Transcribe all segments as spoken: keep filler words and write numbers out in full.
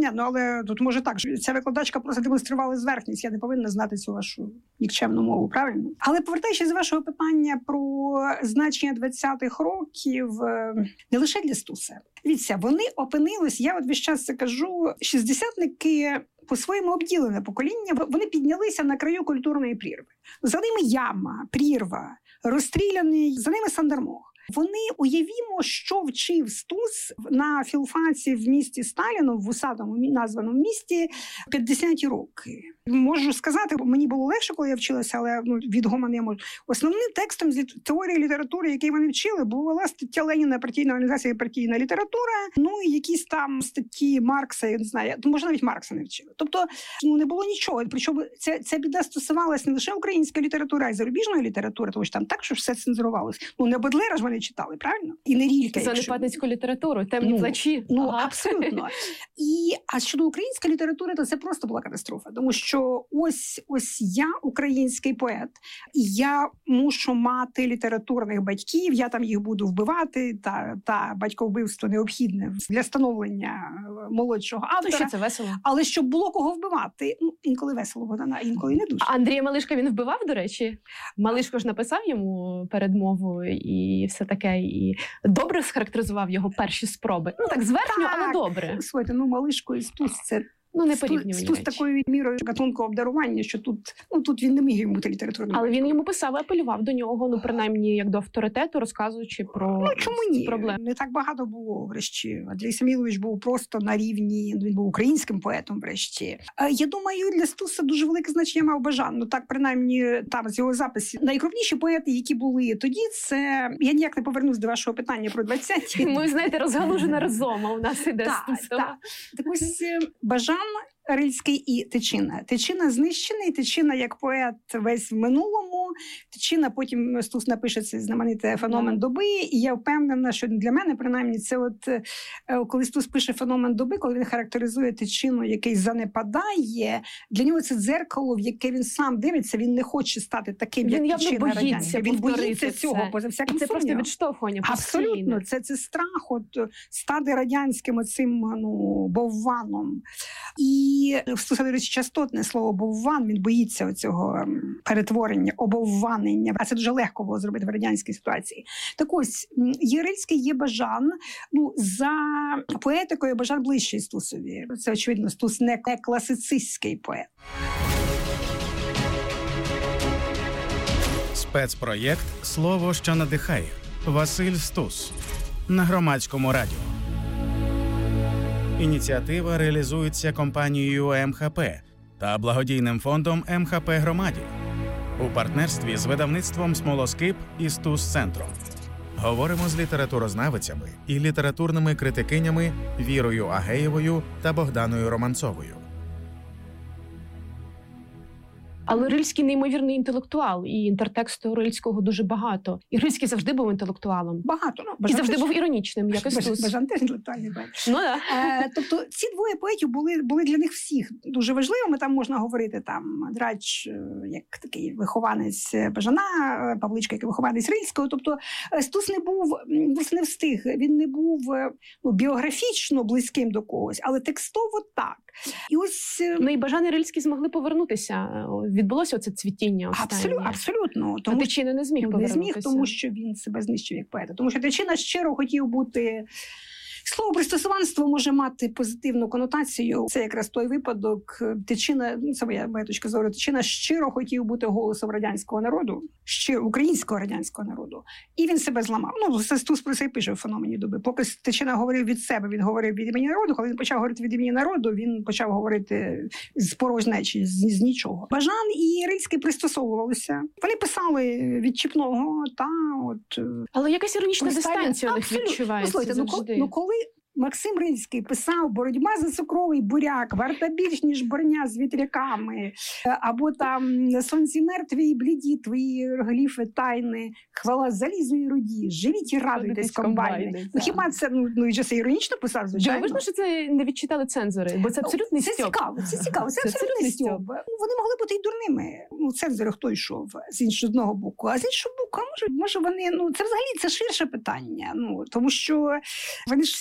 понятно, але тут може так, що ця викладачка просто демонструвала зверхність, я не повинна знати цю вашу нікчемну мову, правильно? Але повертаючись до вашого питання про значення двадцятих років, не лише для Стуса. Дивіться, вони опинились, я от весь час це кажу, шістдесятники по-своєму обділене покоління, вони піднялися на краю культурної прірви. За ними яма, прірва, розстріляний, за ними Сандармох. Вони, уявімо, що вчив Стус на філфаці в місті Сталіно, в усатому названому місті, п'ятдесяті роки. Можу сказати, мені було легше, коли я вчилася, але ну, відомо не можу. Основним текстом з теорії літератури, який вони вчили, була стаття Леніна «Партійна організація і партійна література», ну і якісь там статті Маркса, я не знаю, може навіть Маркса не вчили. Тобто, ну, не було нічого. Причому ця, ця біда стосувалась не лише української літератури, а й зарубіжної літератури, тому що там так, що все цензурувалось. Ну, не Бодлера ж вони читали, правильно? І не Рілька. Занепадницьку літературу, темні ну, плачі. Ну, ага. абсолютно. І, а щодо української літератури, то це просто була катастрофа. Тому що ось, ось я український поет, і я мушу мати літературних батьків, я там їх буду вбивати, та, та батьковбивство необхідне для становлення молодшого автора. Ну, що це весело. Але щоб було кого вбивати, ну, інколи весело, Богдана, інколи не дуже. А Андрія Малишка він вбивав, до речі? Малишко ж написав йому передмову і все таке, і добре схарактеризував його перші спроби. Ну так, зверхньо, але добре. Слухайте, ну Малишко і Стус – це Ну, не порівнювані Стус такою мірою гатункового обдарування, що тут, ну, тут він не міг йому бути літературним. Але він йому писав, апелював до нього, ну, принаймні, як до авторитету, розказуючи про ну, чому ні? проблеми. Не так багато було, врешті. Андрій Самілович був просто на рівні, він був українським поетом, врешті. Я думаю, для Стуса дуже велике значення мав Бажан. Ну, так, принаймні, там, з його записів. Найкрупніші поети, які були тоді, це... Я ніяк не повернусь до вашого питання про двадцяті. Ми, знаєте, розгалужена розома у нас іде Стусова. Так, так ось Бажан, Рильський і Тичина. Тичина знищений, Тичина як поет весь в минулому. Тичина потім Стус напише цей знаменитий феномен доби. І я впевнена, що для мене, принаймні, це от коли Стус пише феномен доби, коли він характеризує Тичину, який занепадає, для нього це дзеркало, в яке він сам дивиться, він не хоче стати таким, він як Тичина радянська. Він боїться цього, поза всяким сумнівом. Це просто відштовхування постійне. Абсолютно, це, це страх от стати радянським оцим, ну, бовваном. І І в Стуса, до речі, частотне слово «бовван», він боїться цього перетворення, обовванення. А це дуже легко було зробити в радянській ситуації. Так ось, є Рильський, є Бажан. Ну, за поетикою Бажан ближчий Стусові. Це, очевидно, Стус не класицистський поет. Спецпроєкт «Слово, що надихає». Василь Стус. На Громадському радіо. Ініціатива реалізується компанією ем ха пе та благодійним фондом ем ха пе «Громаді» у партнерстві з видавництвом «Смолоскип» і «Стус-центром». Говоримо з літературознавицями і літературними критикинями Вірою Агеєвою та Богданою Романцовою. Але Рильський неймовірний інтелектуал, і інтертексту Рильського дуже багато. І Рильський завжди був інтелектуалом. Багато. Ну, і завжди теж... був іронічним, як і Стус. Бажан теж інтелектуальний поет. Ну, да. е, тобто ці двоє поетів були, були для них всіх дуже важливими. Там можна говорити, там, Драч, як такий вихованець Бажана, Павличко, як вихованець Рильського. Тобто Стус не був, не встиг, він не був ну, біографічно близьким до когось, але текстово так. І ось... Ну і Бажан і Рильський змогли повернутися. Відбулося оце цвітіння останнє. Абсолютно, абсолютно. Тому, а Тичина не зміг повернутися. Не зміг, тому що він себе знищив як поета. Тому що Тичина щиро хотів бути... Слово «пристосуванство» може мати позитивну конотацію. Це якраз той випадок. Тичина, ну, це моя, моя точка зору, Тичина щиро хотів бути голосом радянського народу, щиро, українського радянського народу. І він себе зламав. Ну, це Стус про це і пише в «Феномені доби». Поки Тичина говорив від себе, він говорив від імені народу. Коли він почав говорити від імені народу, він почав говорити з порожнечі, з, з нічого. Бажан і Рильський пристосовувалися. Вони писали відчіпного, та от... Але якась іронічна дистанція у них відчувається ну, завжди. Ну, коли Максим Рильський писав «Боротьба за цукровий буряк», «Варта більш, ніж борня з вітряками», або там «Сонці мертві і бліді, твої гліфи тайни, хвала залізу і руді, живіть і радуйтесь, комбайни». Ну, хіба це, ну, ну, і це іронічно писав, звичайно? Дивно, що це не відчитали цензори, бо це абсолютний це стьоп. Цікаво, це цікаво, це, це абсолютний стьоп. Вони могли бути і дурними. Ну, цензори хто йшов з іншого одного боку, а з іншого боку, а може, може вони, ну, це взагалі це ширше питання, ну, тому що вони ж не могли не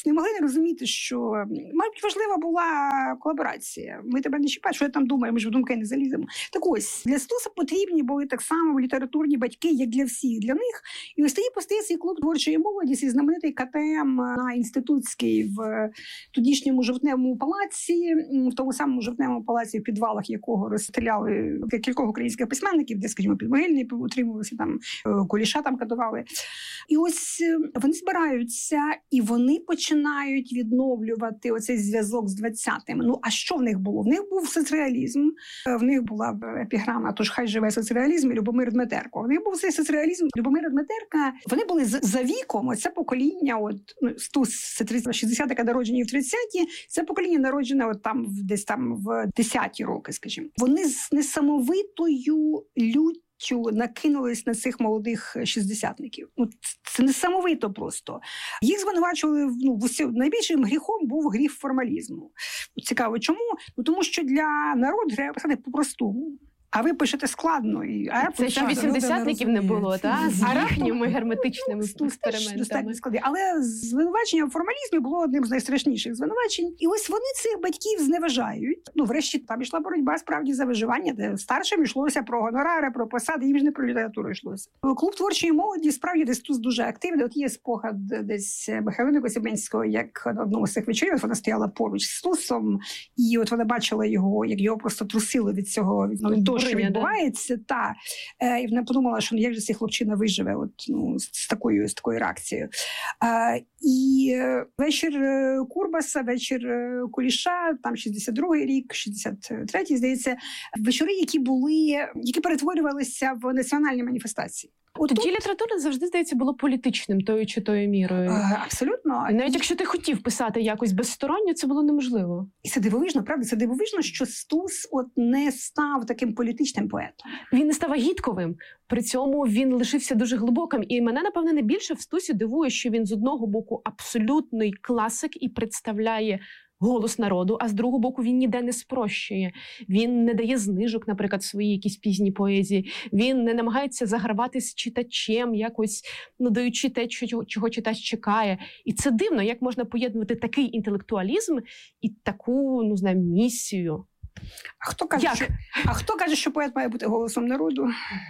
розуміти, що, мабуть, важлива була колаборація. Ми тебе не чіпаємо, що я там думаю, ми ж в думки не заліземо. Так ось, для Стуса потрібні були так само літературні батьки, як для всіх, для них. І ось тоді постає цей клуб творчої молоді, цей знаменитий ка те ем на Інститутській в тодішньому Жовтневому палаці, в тому самому Жовтневому палаці, в підвалах якого розстріляли кількох українських письменників, де, скажімо, Підмогильний утримувалися, там Куліша там катували. І ось вони збираються, і вони починають відновлювати оцей зв'язок з двадцятими. Ну, а що в них було? В них був соцреалізм, в них була епіграма «Тож хай живе соцреалізм» і Любомир Дмитерко. В них був цей соцреалізм Любомира Дмитерка. Вони були за віком, оце покоління, от, ну, Стус, це шістдесят, яка народжені в тридцяті, це покоління народжене от там, десь там в десяті роки, скажімо. Вони з несамовитою люттю накинулись на цих молодих шістдесятників. Ну, це несамовито просто. Їх звинувачували, ну, найбільшим гріхом був гріх формалізму. Цікаво, чому? Ну, тому що для народу треба писати по-простому. А ви пишете складно. І, а це ще вісімдесятників не було, та? З їхніми герметичними експериментами. Але звинувачення в формалізмі було одним з найстрашніших звинувачень. І ось вони цих батьків зневажають. Ну, врешті, там йшла боротьба справді за виживання, де старшим йшлося про гонорари, про посади, їм ж не про літературу йшлося. Клуб творчої молоді справді десь тут дуже активний. От є спогад десь Михайлини Косібинського, як на одному з цих вечорів вона стояла поруч з Стусом, і от вона бачила його, як його просто трусило від цього, від того, що відбувається, да? Та. Е, і вона подумала, що ну, як же цей хлопчина виживе от, ну, з, з, такою, з такою реакцією. Е, і вечір Курбаса, вечір Куліша, там шістдесят другий рік, шістдесят третій, здається, вечори, які були, які перетворювалися в національні маніфестації. От тоді тут... література завжди, здається, було політичним тою чи тою мірою. А, абсолютно. І навіть і... якщо ти хотів писати якось безсторонньо, це було неможливо. І це дивовижно, правда? Це дивовижно, що Стус от не став таким політичним поетом. Він не став агітковим. При цьому він лишився дуже глибоким. І мене, напевне, найбільше в Стусі дивує, що він з одного боку абсолютний класик і представляє голос народу, а з другого боку він ніде не спрощує. Він не дає знижок, наприклад, в своїй якійсь пізній поезії. Він не намагається загравати з читачем, якось надаючи те, чого, чого читач чекає. І це дивно, як можна поєднувати такий інтелектуалізм і таку, ну, знаю, місію. А хто каже, що, а хто каже, що поет має бути голосом народу?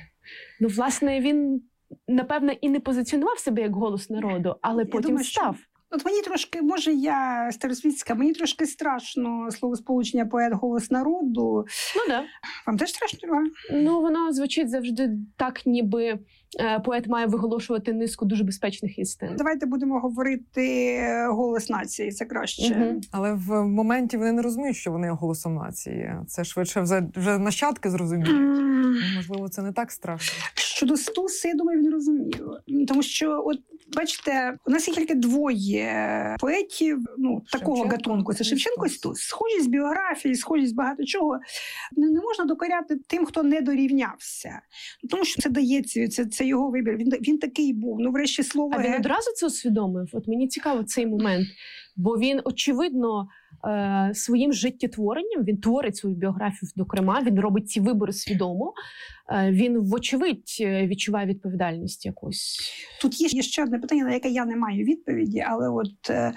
Ну, власне, він, напевне, і не позиціонував себе як голос народу, але Я потім думаю, став. Що... От мені трошки, може, я старосвітська, мені трошки страшно словосполучення «поет голос народу». Ну, да. Вам теж страшно, Ольга? Ну, воно звучить завжди так, ніби е, поет має виголошувати низку дуже безпечних істин. Давайте будемо говорити голос нації, це краще. Угу. Але в моменті вони не розуміють, що вони є голосом нації. Це швидше вже, вже нащадки зрозуміють. Mm. Можливо, це не так страшно. Щодо Стуса, я думаю, він розумів. Тому що, от, бачите, у нас є тільки двоє поетів, ну, такого Шевченко, гатунку. Це Шевченко і Стус. Схожість біографії, схожість багато чого. Не, не можна докоряти тим, хто не дорівнявся. Тому що це дається, це, це його вибір. Він, він такий був. Ну, врешті, слово... А він одразу це усвідомив? От мені цікаво цей момент. Бо він, очевидно, е, своїм життєтворенням, він творить свою біографію до Крима, він робить ці вибори свідомо, е, він, вочевидь, відчуває відповідальність якусь. Тут є ще одне питання, на яке я не маю відповіді, але от е,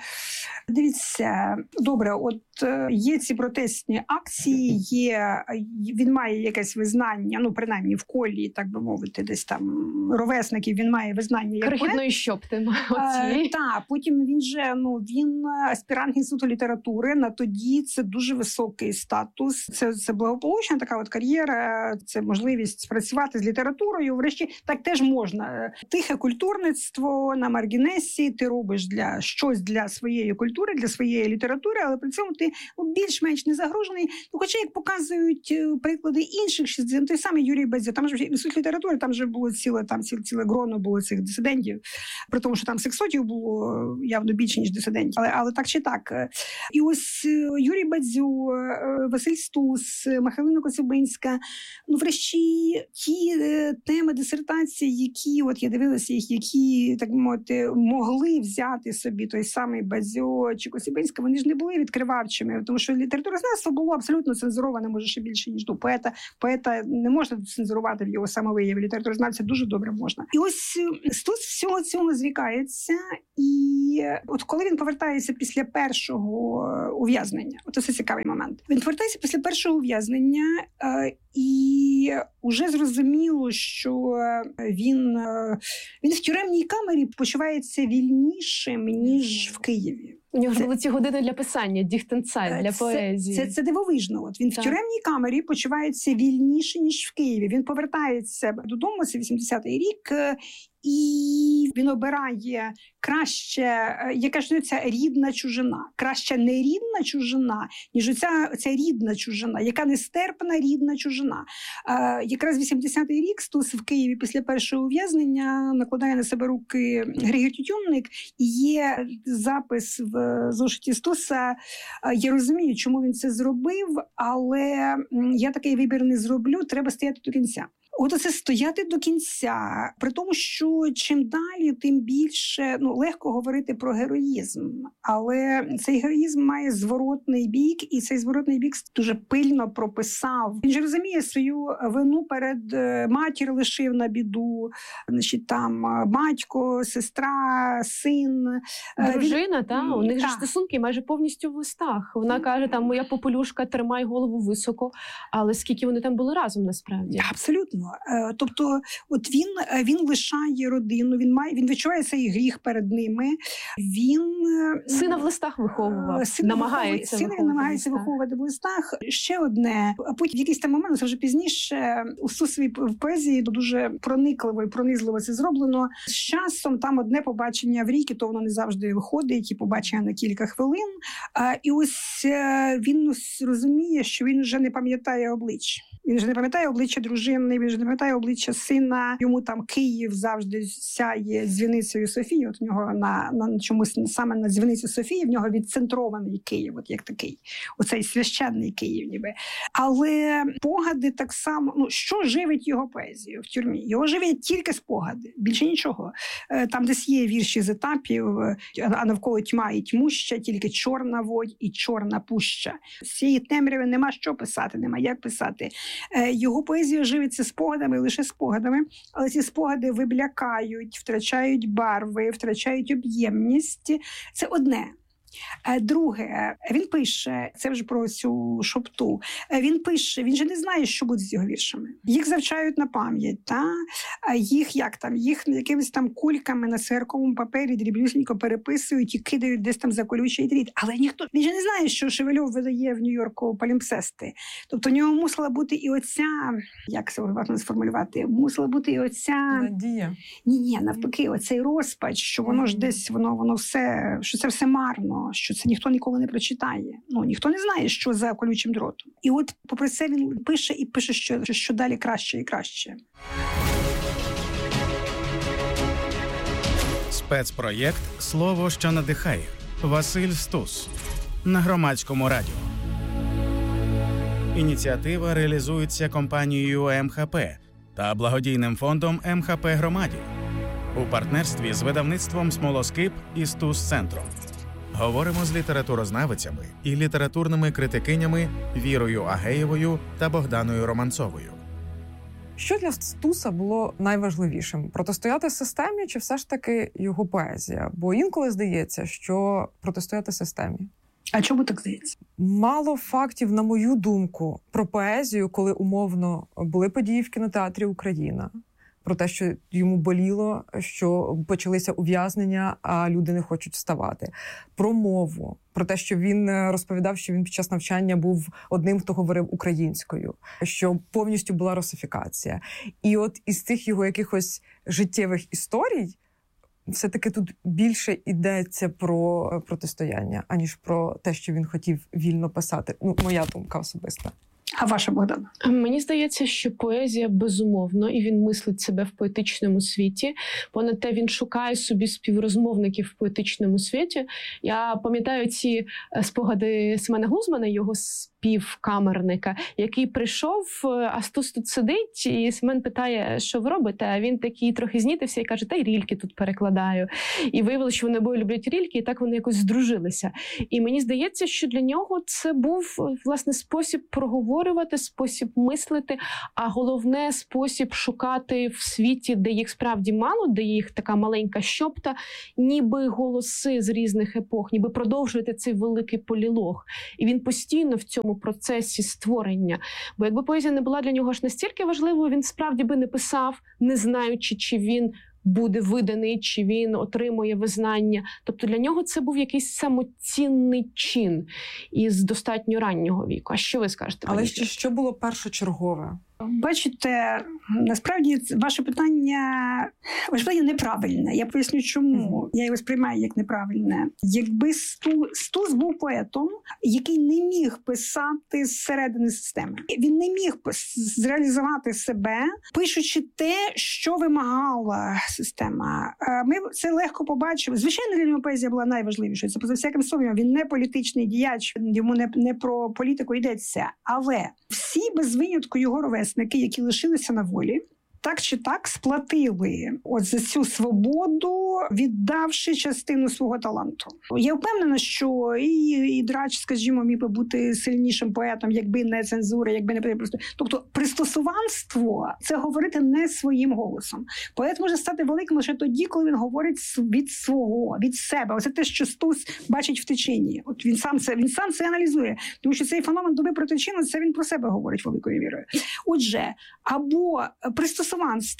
дивіться, добре, от е, є ці протестні акції, є, він має якесь визнання, ну, принаймні в колі, так би мовити, десь там ровесників, він має визнання як крихітної щопти. Е, так, потім він же, ну, він аспірант Інституту літератури, на тоді це дуже високий статус, це, це благополучна така от кар'єра, це можливість працювати з літературою, врешті так теж можна. Тихе культурництво на маргінесі, ти робиш для щось для своєї культури, для своєї літератури, але при цьому ти ну, більш-менш не загрожений. Ну, хоча, як показують приклади інших шістдесят, той самий Юрій Бадзьо, там же в Інституті літератури, там же було ціле, там ціле, ціле гроно було цих дисидентів, при тому, що там сексотів було явно більше, ніж дисидентів. Але, але так чи так. І ось Стус, Юрій Бадзьо, Василь Стус, Михайлина Коцюбинська. Ну, врешті, ті теми дисертації, які, от я дивилася їх, які, так мовити, могли взяти собі той самий Бадзьо чи Коцюбинська, вони ж не були відкривавчими, тому що літературознавство було абсолютно цензуроване, може, ще більше, ніж до поета. Поета не можна цензурувати в його самовияві, літературознавця дуже добре можна. І ось Стус всього цього звікається, і от коли він повертається після першого ув'язнення, от це цікавий момент. Він повертається після першого ув'язнення, і вже зрозуміло, що він, він в тюремній камері почувається вільнішим, ніж в Києві. У нього це, були ці години для писання, діхтенцайт, для це, поезії. Це, це, це дивовижно. От він так. в тюремній камері почувається вільніше, ніж в Києві. Він повертається додому, це вісімдесятий рік, і він обирає краще, яка ж ця рідна чужина, краще не рідна чужина, ніж оця, оця рідна чужина, яка нестерпна рідна чужина. Е, якраз вісімдесятий рік Стус в Києві після першого ув'язнення накладає на себе руки Григорій Тютюнник, і є запис в зошиті Стуса. Я розумію, чому він це зробив, але я такий вибір не зроблю, треба стояти до кінця. От оце стояти до кінця, при тому, що чим далі, тим більше, ну, легко говорити про героїзм, але цей героїзм має зворотний бік, і цей зворотний бік дуже пильно прописав. Він же розуміє свою вину перед матір лишив на біду, значить, там батько, сестра, син. Дружина, Він... та, у них та. ж стосунки майже повністю в листах. Вона каже, там, моя попелюшка, тримай голову високо, але скільки вони там були разом насправді? Абсолютно. Тобто, от він, він лишає родину, він має, він відчуває цей гріх перед ними. Він сина в листах виховував, сина намагається сина він намагається виховувати в листах. Ще одне, а потім в якийсь там момент, це вже пізніше, у Стусовій поезії дуже проникливо і пронизливо це зроблено. З часом там одне побачення в рік, і то воно не завжди виходить, і побачення на кілька хвилин. І ось він розуміє, що він вже не пам'ятає обличчя. Він вже не пам'ятає обличчя дружини, він вже не пам'ятає обличчя сина. Йому там Київ завжди сяє дзвіницею Софії. От у нього на, на чомусь саме на дзвіницю Софії в нього відцентрований Київ, от як такий, оцей священний Київ ніби. Але спогади так само, ну, що живить його поезію в тюрмі? Його живить тільки спогади, більше нічого. Там десь є вірші з етапів, а навколо тьма і тьмуща, тільки чорна водь і чорна пуща. З цієї темряви нема що писати, нема як писати. Його поезія живиться спогадами, лише спогадами, але ці спогади виблякають, втрачають барви, втрачають об'ємність. Це одне. Друге, він пише, це вже про цю шопту, він пише, він же не знає, що буде з його віршами. Їх завчають на пам'ять, та? Їх як там, їх якимись там кульками на цигарковому папері дрібнюсінько переписують і кидають десь там за колючий дріт. Але ніхто, він же не знає, що Шевельов видає в Нью-Йорку палімпсести. Тобто у нього мусила бути і оця, як це можна сформулювати, мусила бути і оця... Надія. Ні-ні, навпаки, оцей розпач, що воно ж десь, воно, воно все, що це все марно, що це ніхто ніколи не прочитає. Ну, ніхто не знає, що за колючим дротом. І от, попри це, він пише і пише, що, що далі краще і краще. Спецпроєкт «Слово, що надихає». Василь Стус. На Громадському радіо. Ініціатива реалізується компанією ем ха пе та благодійним фондом ем ха пе Громаді у партнерстві з видавництвом «Смолоскип» і «Стус-центром». Говоримо з літературознавицями і літературними критикинями Вірою Агеєвою та Богданою Романцовою. Що для Стуса було найважливішим? Протистояти системі чи все ж таки його поезія? Бо інколи здається, що протистояти системі. А чому так здається? Мало фактів, на мою думку, про поезію, коли умовно були події в кінотеатрі «Україна». Про те, що йому боліло, що почалися ув'язнення, а люди не хочуть вставати. Про мову, про те, що він розповідав, що він під час навчання був одним, хто говорив українською, що повністю була русифікація. І от із цих його якихось життєвих історій все-таки тут більше йдеться про протистояння, аніж про те, що він хотів вільно писати. Ну, моя думка особиста. А ваша, Богдана? Мені здається, що поезія безумовно, і він мислить себе в поетичному світі. Понад те, він шукає собі співрозмовників в поетичному світі. Я пам'ятаю ці спогади Семена Глузмана, його співкамерника, який прийшов, а Стус тут сидить, і Семен питає, що ви робите? А він такий трохи знітився і каже, та й рільки тут перекладаю. І виявилося, що вони обоє люблять рільки, і так вони якось здружилися. І мені здається, що для нього це був, власне, спосіб проговорювати, спосіб мислити, а головне, спосіб шукати в світі, де їх справді мало, де їх така маленька щопта, ніби голоси з різних епох, ніби продовжувати цей великий полілог. І він постійно в цьому процесі створення. Бо якби поезія не була для нього аж настільки важливою, він справді би не писав, не знаючи, чи він буде виданий, чи він отримує визнання. Тобто для нього це був якийсь самоцінний чин із достатньо раннього віку. А що ви скажете? Але ще що було першочергове? Бачите, насправді ваше питання, ваше питання неправильне. Я поясню, чому. Я його сприймаю як неправильне. Якби Стус, Стус був поетом, який не міг писати зсередини системи. Він не міг зреалізувати себе, пишучи те, що вимагала система. Ми це легко побачили. Звичайно, для нього поезія була найважливішою. Це поза всяким сумнівом. Він не політичний діяч, йому не, не про політику йдеться. Але всі без винятку його ровесники, які лишилися на волі, так чи так сплатили от за цю свободу, віддавши частину свого таланту. Я впевнена, що і, і Драч, скажімо, міг би бути сильнішим поетом, якби не цензура, якби не просто. Тобто пристосуванство – це говорити не своїм голосом. Поет може стати великим лише тоді, коли він говорить від свого, від себе. Оце те, що Стус бачить в Тичині. От він сам це, він сам це аналізує, тому що цей феномен доби про Тичину – це він про себе говорить великою вірою. Отже, або пристосуванство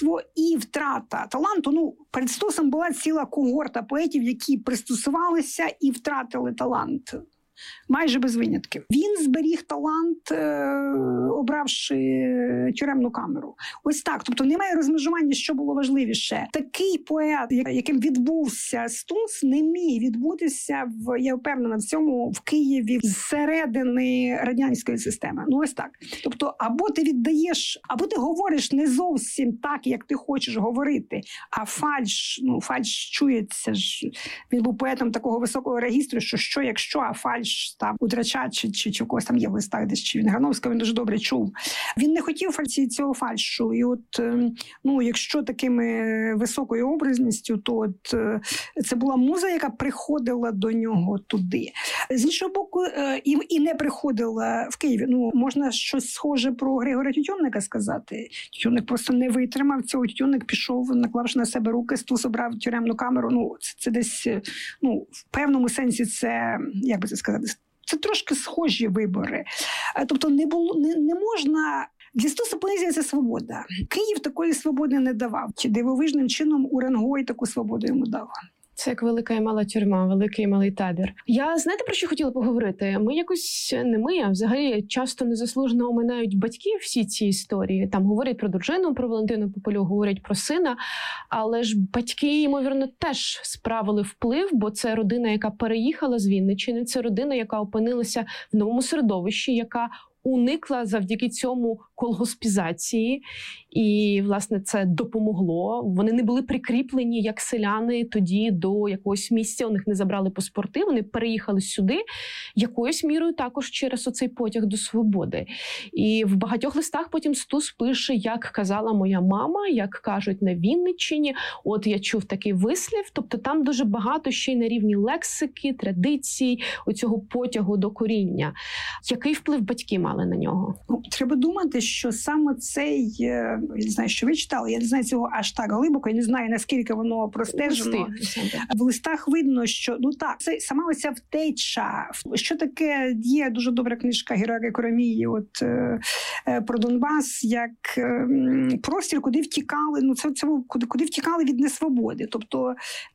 і втрата таланту. Ну, перед Стусом була ціла когорта поетів, які пристосувалися і втратили талант. Майже без винятків. Він зберіг талант, е- обравши тюремну камеру. Ось так. Тобто немає розмежування, що було важливіше. Такий поет, яким відбувся Стус, не міг відбутися, в, я впевнена в цьому, в Києві зсередини радянської системи. Ну ось так. Тобто або ти віддаєш, або ти говориш не зовсім так, як ти хочеш говорити, а фальш, ну фальш чується ж. Він був поетом такого високого регістру, що що, якщо, а фальш там у Драча чи, чи, чи в когось там є в листах десь, чи він Грановського, він дуже добре чув. Він не хотів фальсі цього фальшу. І от, ну, якщо такими високою образністю, то от це була муза, яка приходила до нього туди. З іншого боку, і, і не приходила в Києві. Ну, можна щось схоже про Григорія Тютюнника сказати. Тютюнник просто не витримав цього. Тютюнник пішов, наклавши на себе руки, Стус обрав тюремну камеру. Ну, це, це десь, ну, в певному сенсі це, як би це сказати, це трошки схожі вибори. Тобто не було, не, не можна... Для Стуса поезія – це свобода. Київ такої свободи не давав. Чи дивовижним чином Уренгой таку свободу йому дав. Це як велика і мала тюрма, великий і малий табір. Я, знаєте, про що хотіла поговорити? Ми якось, не ми, а взагалі часто незаслужено оминають батьків всі ці історії. Там говорять про дружину, про Валентину Попелю, говорять про сина. Але ж батьки, ймовірно, теж справили вплив, бо це родина, яка переїхала з Вінниччини, це родина, яка опинилася в новому середовищі, яка уникла завдяки цьому колгоспізації, і, власне, це допомогло. Вони не були прикріплені, як селяни, тоді до якогось місця, у них не забрали паспорти, вони переїхали сюди, якоюсь мірою також через оцей потяг до свободи. І в багатьох листах потім Стус пише, як казала моя мама, як кажуть на Вінниччині, от я чув такий вислів, тобто там дуже багато ще й на рівні лексики, традицій, оцього потягу до коріння. Який вплив батьки мали на нього? Треба думати, що саме цей, я не знаю, що ви читали, я не знаю цього аж так глибоко, я не знаю, наскільки воно простежено. В листах видно, що, ну так, це сама оця втеча. Що таке, є дуже добра книжка Героя Коромії, от е, про Донбас, як е, простір, куди втікали, ну це, це куди, куди втікали від несвободи. Тобто,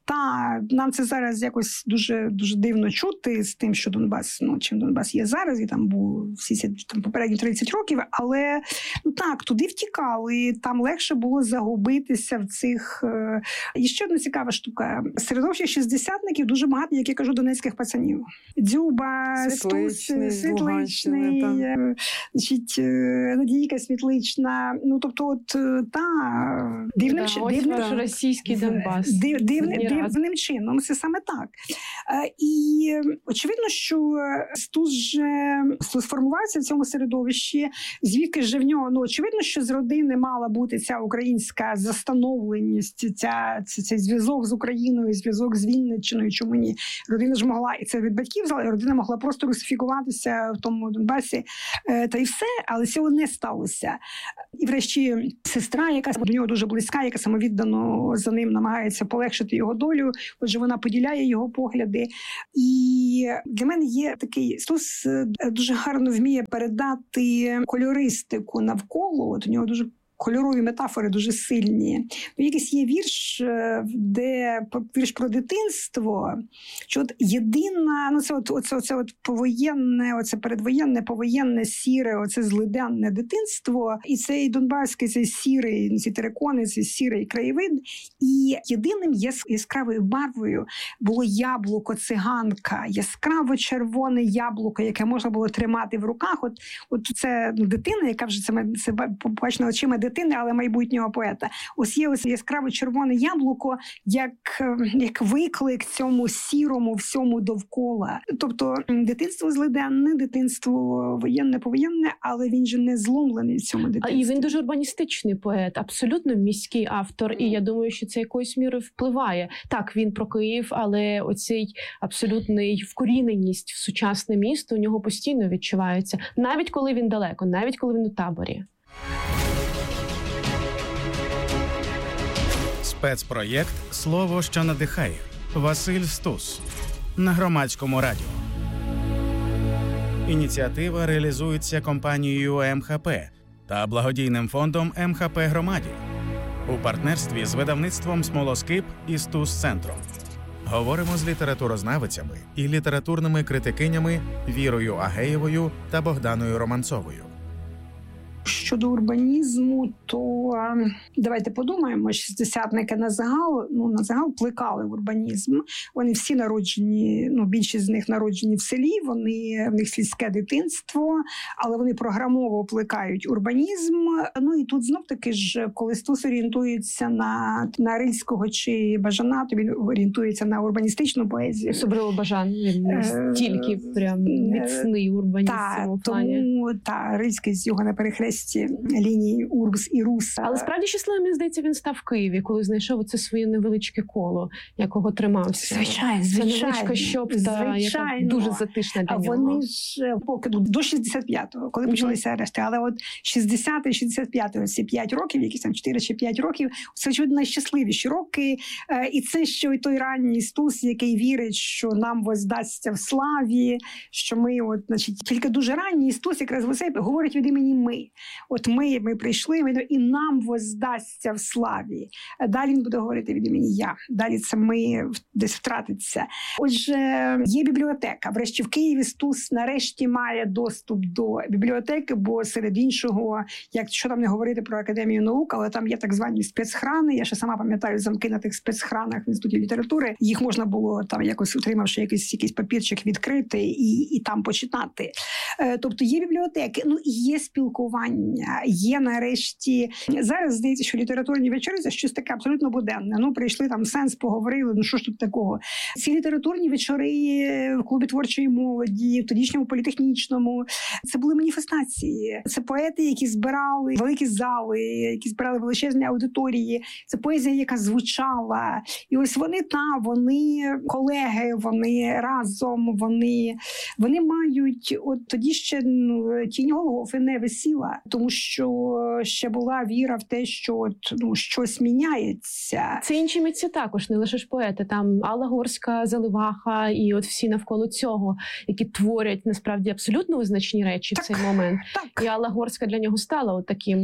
та, нам це зараз якось дуже, дуже дивно чути з тим, що Донбас, ну, чим Донбас є зараз, і там був всі ці там попередні тридцять років, але ну так, туди втікали, там легше було загубитися в цих. І ще одна цікава штука. Середовище шістдесятників дуже багато, як я кажу, донецьких пацанів. Дзюба, Світличний, Стус, Світличний, значить, Надійка Світлична. Ну, тобто, от, та, дивним, да, ось дивним, ваш російський Донбас. Див, дивним, дивним чином, це саме так. І очевидно, що Стус же Стус формувався в цьому середовищі, звідки ж в нього, ну, очевидно, що з родини мала бути ця українська застановленість, ця, ця, цей зв'язок з Україною, зв'язок з Вінниччиною, чому ні? Родина ж могла, і це від батьків взяла, родина могла просто русифікуватися в тому Донбасі, та й все, але цього не сталося. І врешті сестра, яка до нього дуже близька, яка самовіддано за ним намагається полегшити його долю, отже, вона поділяє його погляди. І для мене є такий Стус дуже гарно вміє передати кольористику навколо, от у нього дуже кольорові метафори дуже сильні. Ну, якийсь є вірш, де вірш про дитинство, що от єдина, ну це от, оце, оце от повоєнне, оце передвоєнне, повоєнне, сіре, оце злиденне дитинство, і цей донбаський, цей сірий, ці терикони, цей сірий краєвид, і єдиним яскравою барвою було яблуко-циганка, яскраво червоне яблуко, яке можна було тримати в руках. От, от це ну, дитина, яка вже це, це побачена очима дитини, але майбутнього поета. Ось є ось яскраво червоне яблуко, як, як виклик цьому сірому всьому довкола. Тобто дитинство злиденне, дитинство воєнне-повоєнне, але він же не зломлений в цьому дитинстві. А і він дуже урбаністичний поет, абсолютно міський автор, і я думаю, що це якоюсь мірою впливає. Так, він про Київ, але оцей абсолютний вкоріненість в сучасне місто у нього постійно відчувається, навіть коли він далеко, навіть коли він у таборі. Спецпроєкт «Слово, що надихає». Василь Стус. На Громадському радіо. Ініціатива реалізується компанією ем ха пе та благодійним фондом ем ха пе Громаді у партнерстві з видавництвом «Смолоскип» і «Стус-центром». Говоримо з літературознавицями і літературними критикинями Вірою Агеєвою та Богданою Романцовою. Щодо урбанізму, то давайте подумаємо, шістдесятники на загал, ну, на загал плекали урбанізм. Вони всі народжені, ну, більшість з них народжені в селі, вони, в них сільське дитинство, але вони програмово плекають урбанізм. Ну, і тут знов-таки ж, коли Стус орієнтується на, на Рильського чи Бажана, то він орієнтується на урбаністичну поезію. Особливо Бажан, він настільки прям міцний урбаніст в цьому плані. Тому, та, Рильський з його на перехресті лінії Урбс і Рус. Але справді щасливим, мені здається, він став в Києві, коли знайшов оце своє невеличке коло, якого тримався. Звичайно, це звичайно. невеличка щопта, яка дуже затишна для а нього. Вони ж поки до шістдесят п'ятого, коли mm-hmm. почалися арешти, але от шістдесятий, шістдесят п'ятий, ці п'ять років, якісь там чотири чи п'ять років, це, очевидно, найщасливіші роки. І це ще й той ранній Стус, який вірить, що нам воздасться в славі, що ми, от, значить, тільки дуже ранній Стус якраз говорить від імені ми. От ми, ми прийшли, ми, і нам воздасться в славі. Далі він буде говорити від імені я. Далі це ми десь втратиться. Отже, є бібліотека. Врешті в Києві Стус нарешті має доступ до бібліотеки, бо серед іншого, як що там не говорити про Академію наук, але там є так звані спецхрани. Я ще сама пам'ятаю замки на тих спецхранах в Інституті літератури. Їх можна було там якось, утримавши якийсь, якийсь папірчик, відкрити і, і там почитати. Тобто є бібліотеки, ну і є спілкування, є нарешті... Зараз здається, що літературні вечори – це щось таке абсолютно буденне. Ну, прийшли там сенс, поговорили, ну що ж тут такого. Ці літературні вечори в клубі творчої молоді, в тодішньому політехнічному – це були маніфестації. Це поети, які збирали великі зали, які збирали величезні аудиторії. Це поезія, яка звучала. І ось вони, та, вони колеги, вони разом, вони, вони мають... От тоді ще ну, тінь Голгофи не висіла, тому що ще була віра в те, що от, ну, щось міняється. Це інші митці також, не лише ж поети. Там Алла Горська, Заливаха і от всі навколо цього, які творять насправді абсолютно визначні речі так, в цей момент. Так. І Алла Горська для нього стала от таким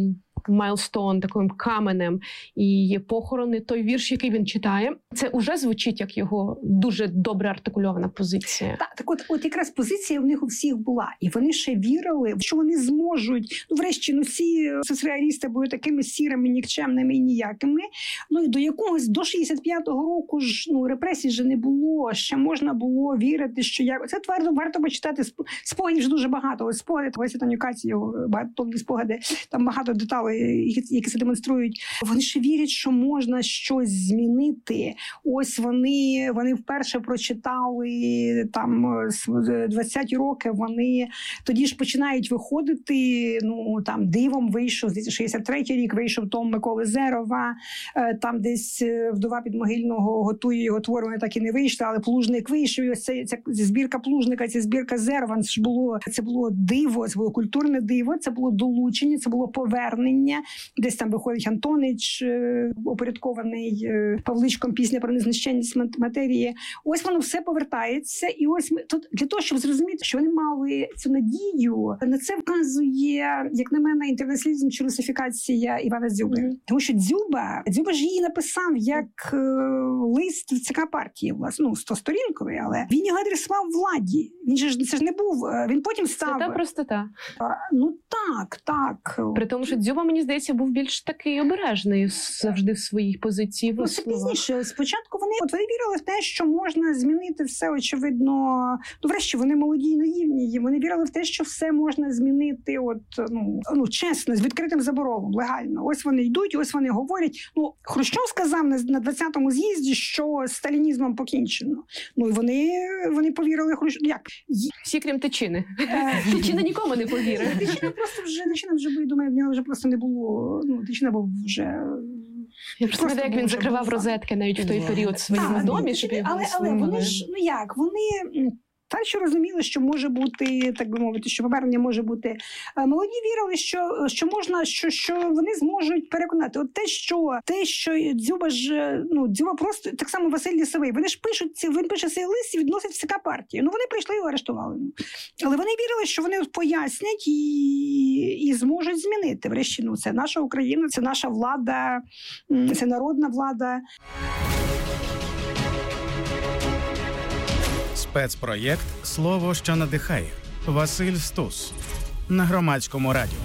майлстоун, таким каменем, і є похорони. Той вірш, який він читає, це уже звучить як його дуже добре артикульована позиція. Так, так от, от якраз позиція в них у всіх була. І вони ще вірили, що вони зможуть, ну врешті, ну всі соцреалісти були такими сірими, нікчемними і ніякими. Ну і до якогось, до шістдесят п'ятого року ж, ну, репресій же не було, ще можна було вірити, що я... Це варто, варто почитати, спогадів ж дуже багато. Ось спогади, Лесі Танюкаці, багато спогади, там багато деталей, які це демонструють. Вони ще вірять, що можна щось змінити. Ось вони, вони вперше прочитали там двадцяті роки, вони тоді ж починають виходити, ну там дивом вийшов, шістдесят третій рік вийшов том Миколи Зерова, там десь «Вдова Підмогильного» готує його твори, вони так і не вийшли, але Плужник вийшов, і ось ця, ця збірка Плужника, ця збірка Зерова, це ж було, це було диво, це було культурне диво, це було долучення, це було повернення, десь там виходить Антонич, опорядкований Павличком, пісня про незнищенність матерії. Ось воно все повертається, і ось ми тут для того, щоб зрозуміти, що вони мали цю надію, на це вказує, як на мене, інтернаціоналізм чи русифікація Івана Дзюби. Mm. Тому що Дзюба, Дзюба ж її написав як е, лист в ЦК партії, власне, ну, стосторінковий, але він його адресував владі. Він же ж, це ж не був, він потім став... Це та простота. Ну так, так. При тому, що Дзюба, мені здається, був більш такий обережний завжди в своїй позиції. Ну, це пізніше. Спочатку вони, от вони вірили в те, що можна змінити все, очевидно. Ну, врешті, вони молоді і наївні. Вони вірили в те, що все можна змінити, от, ну, ну чесно, з відкритим заборолом, легально. Ось вони йдуть, ось вони говорять. Ну, Хрущов сказав на, на двадцятому з'їзді, що з сталінізмом покінчено. Ну, і вони, вони повірили Хрущову. Як? Всі, крім Тичини. Тичина нікому не повірив. Тичина просто вже, Тичина вже, я думаю, в нього вже просто не було, ну, Тичина був вже... Я просто не як він закривав був розетки навіть в той період в своєму домі, щоб його але, але вони ж, ну як, вони... Так, що розуміли, що може бути, так би мовити, що повернення може бути. Молоді вірили, що, що можна, що, що вони зможуть переконати. От те, що те, що Дзюба ж, ну, Дзюба просто, так само Василь Лісовий, вони ж пишуть, він пише цей лист і відносить в ЦК партії. Ну, вони прийшли і арештували. Але вони вірили, що вони пояснять і, і зможуть змінити. Врешті, ну, це наша Україна, це наша влада, це народна влада. Спецпроєкт «Слово, що надихає». Василь Стус. На Громадському радіо.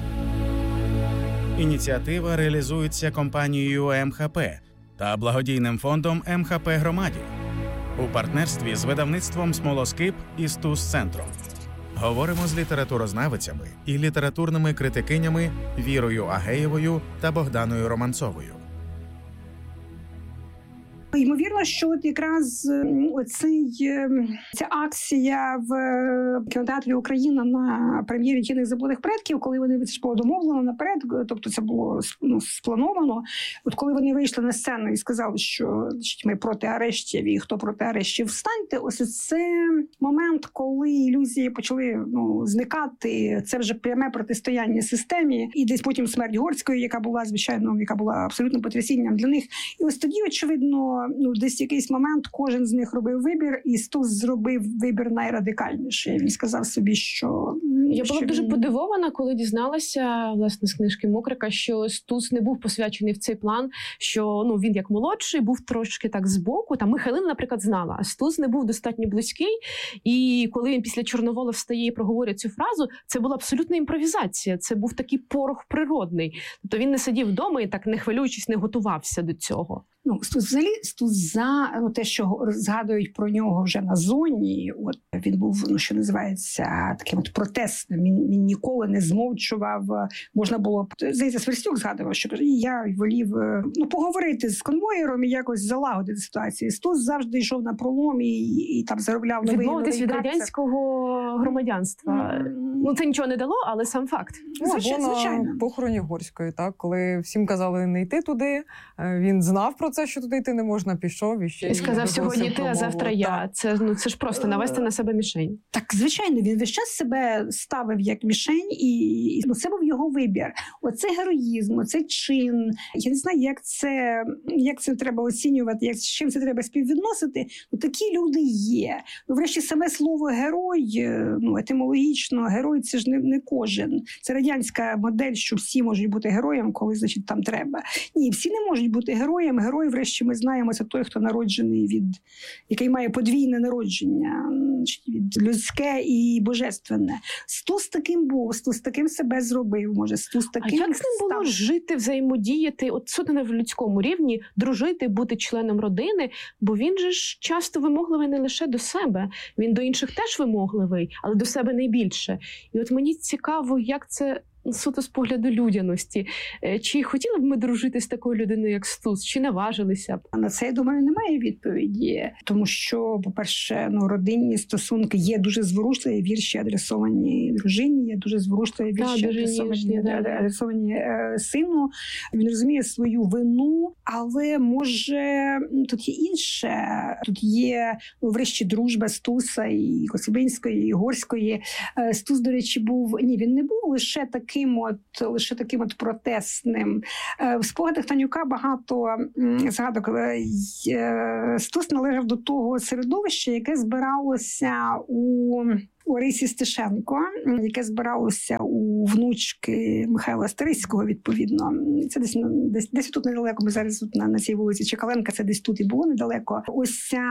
Ініціатива реалізується компанією ем ха пе та благодійним фондом ем ха пе Громаді у партнерстві з видавництвом «Смолоскип» і «Стус-центром». Говоримо з літературознавицями і літературними критикинями Вірою Агеєвою та Богданою Романцовою. Ймовірно, що от якраз оцей, ця акція в кінотеатрі «Україна» на прем'єрі «Тінних забутих предків», коли вони, це було домовлено наперед, тобто це було, ну, сплановано, от коли вони вийшли на сцену і сказали, що ми проти арештів і хто проти арештів, встаньте, ось це момент, коли ілюзії почали, ну, зникати, це вже пряме протистояння системі, і десь потім смерть Горської, яка була, звичайно, яка була абсолютно потрясінням для них. І ось тоді, очевидно, ну, десь в якийсь момент кожен з них робив вибір, і Стус зробив вибір найрадикальніший. Він сказав собі, що... Я була що дуже він... подивована, коли дізналася, власне, з книжки Мокрика, що Стус не був посвячений в цей план, що, ну, він як молодший був трошки так збоку. Там Михайлина, наприклад, знала, а Стус не був достатньо близький. І коли він після Чорновола встає і проговорює цю фразу, це була абсолютна імпровізація. Це був такий порох природний. Тобто він не сидів вдома і так, не хвилюючись, не готувався до цього. Ну, Стус взагалі, Стус за, ну, те, що згадують про нього вже на зоні, от він був, ну, що називається, таким от протестним, він, він ніколи не змовчував, можна було, здається, Сверстюк згадував, що я волів, ну, поговорити з конвоєром і якось залагодити ситуацію. Стус завжди йшов на пролом і, і, і там заробляв новий, відмовитись від карцер. радянського громадянства. Mm. Ну, це нічого не дало, але сам факт. Ну, або на похороні Горської, так, коли всім казали не йти туди, він знав про це, що туди йти не можна, пішов і ще... І сказав, сьогодні ти, а завтра я. Це, ну, це ж просто навести на себе мішень. Так, звичайно, він весь час себе ставив як мішень, і ну, це був його вибір. Оце героїзм, оце чин. Я не знаю, як це, як це треба оцінювати, як, з чим це треба співвідносити. Ну, такі люди є. Ну, врешті, саме слово «герой», ну, етимологічно, герой – це ж не, не кожен. Це радянська модель, що всі можуть бути героєм, коли, значить, там треба. Ні, всі не можуть бути героєм. Герой, врешті, ми знаємо, це той, хто народжений від, який має подвійне народження, від людське і божественне. Стус таким був, Стус таким себе зробив, може, Стус таким. А як з ним було жити, взаємодіяти, от суто на людському рівні, дружити, бути членом родини, бо він же ж часто вимогливий не лише до себе, він до інших теж вимогливий, але до себе найбільше. І от мені цікаво, як це суто з погляду людяності. Чи хотіли б ми дружити з такою людиною, як Стус, чи наважилися б? А на це, я думаю, немає відповіді. Тому що, по-перше, ну, родинні стосунки є дуже зворушливі вірші, адресовані дружині, є дуже зворушливі вірші, да, дуже адресовані, ніжні, да, да. адресовані е, сину. Він розуміє свою вину, але, може, тут є інше. Тут є, ну, врешті, дружба Стуса і Коцюбинської, і Горської. Е, Стус, до речі, був... Ні, він не був лише такий Таким от, лише таким от протестним. В спогадах Танюка багато згадок. Стус належав до того середовища, яке збиралося у Орисі Стешенко, яке збиралося у внучки Михайла Старицького, відповідно. Це десь, десь, десь тут недалеко, ми зараз тут на, на цій вулиці Чекаленка, це десь тут і було недалеко. Ось ця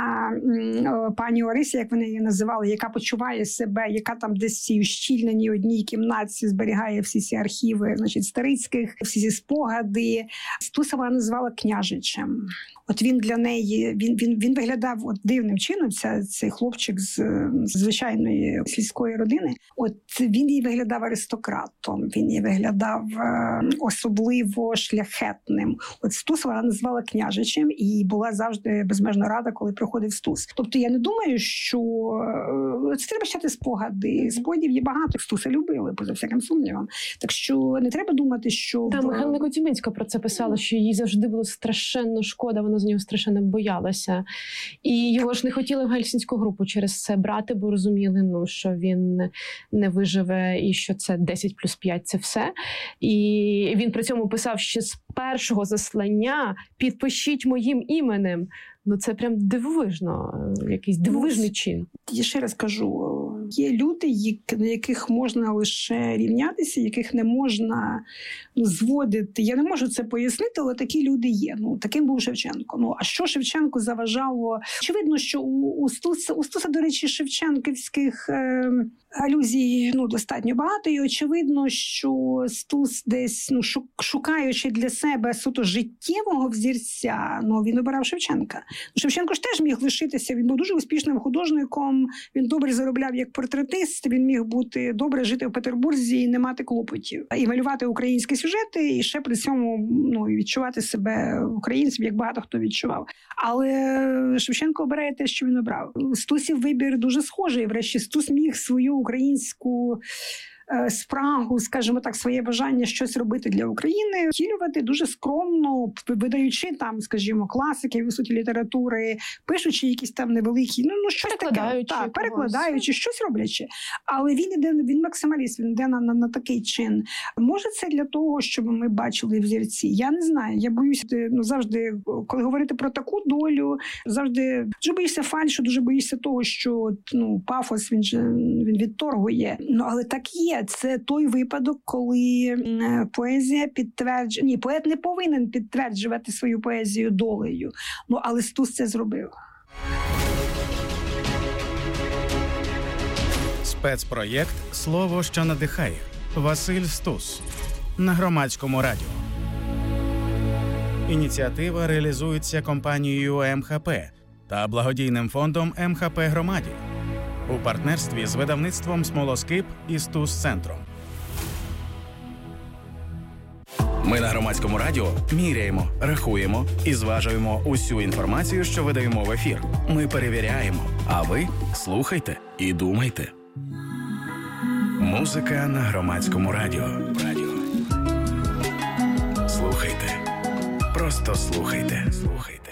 пані Орися, як вони її називали, яка почуває себе, яка там десь в цій ущільненій одній кімнаті зберігає всі ці архіви, значить, Старицьких, всі ці спогади. Стуса вона називала княжичем. От він для неї, він, він, він виглядав от дивним чином, ця, цей хлопчик з, з звичайної сільської родини. От він їй виглядав аристократом, він їй виглядав е, особливо шляхетним. От Стус вона назвала княжичем і була завжди безмежно рада, коли приходив Стус. Тобто я не думаю, що е, це треба читати спогади. Спогадів є багато. Стуса любили, поза всяким сумнівом. Так що не треба думати, що... Та, Михайло Коцюбинська про це писала, що їй завжди було страшенно шкода, вона з нього страшенно боялася. І його ж не хотіли в гельсінську групу через це брати, бо розуміли, ну, що він не виживе і що це десять плюс п'ять – це все. І він при цьому писав ще з першого заслання «Підпишіть моїм іменем». Ну, це прям дивовижно, якийсь дивовижний чин. Я ще раз кажу, є люди, на яких можна лише рівнятися, яких не можна зводити. Я не можу це пояснити, але такі люди є. Ну, таким був Шевченко. Ну, а що Шевченку заважало? Очевидно, що у, у, Стуса, у Стуса, до речі, шевченківських е, алюзій, ну, достатньо багато. І очевидно, що Стус десь, ну, шукаючи для себе суто життєвого взірця, ну, він обирав Шевченка. Шевченко ж теж міг лишитися, він був дуже успішним художником, він добре заробляв як портретист, він міг бути добре жити в Петербурзі і не мати клопотів. І малювати українські сюжети, і ще при цьому, ну, відчувати себе українцем, як багато хто відчував. Але Шевченко обирає те, що він обрав. Стусів вибір дуже схожий. Врешті Стус міг свою українську спрагу, скажімо так, своє бажання щось робити для України, втілювати дуже скромно, видаючи там, скажімо, класики високі літератури, пишучи якісь там невеликі, ну, ну щось таке, так, перекладаючи, щось роблячи. Але він іде, він максималіст, він йде на, на, на такий чин. Може, це для того, щоб ми бачили взірці? Я не знаю. Я боюся, ну, завжди, коли говорити про таку долю, завжди дуже боїшся фальшу, дуже боїшся того, що, ну, пафос, він же він відторгує. Ну, але так є. Це той випадок, коли поезія підтверджує... Ні, поет не повинен підтверджувати свою поезію долею. Ну, але Стус це зробив. Спецпроєкт «Слово, що надихає». Василь Стус. На Громадському радіо. Ініціатива реалізується компанією ем ха пе та благодійним фондом ем ха пе «Громаді» у партнерстві з видавництвом «Смолоскип» і «Стус Центром». Ми на Громадському радіо міряємо, рахуємо і зважуємо усю інформацію, що видаємо в ефір. Ми перевіряємо, а ви слухайте і думайте. Музика на Громадському радіо. Радіо. Слухайте. Про Просто слухайте. Слухайте.